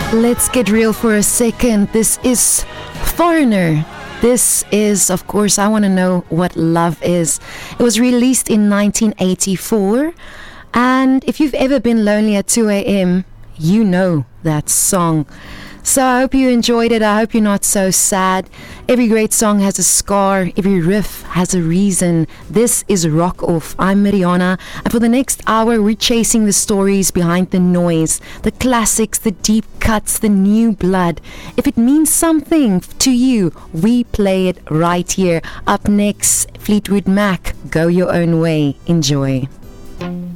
Let's get real for a second. This is Foreigner. This is, of course, I Want to Know What Love Is. It was released in 1984. And if you've ever been lonely at 2 a.m., you know that song. So I hope you enjoyed it. I hope you're not so sad. Every great song has a scar. Every riff has a reason. This is Rock Off. I'm Mariana. And for the next hour, we're chasing the stories behind the noise, the classics, the deep cuts, the new blood. If it means something to you, we play it right here. Up next, Fleetwood Mac, Go Your Own Way. Enjoy.